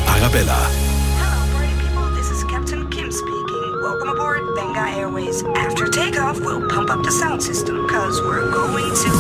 Arabella. Hello, party people. This is Captain Kim speaking. Welcome aboard Benga Airways. After takeoff, we'll pump up the sound system, cause we're going to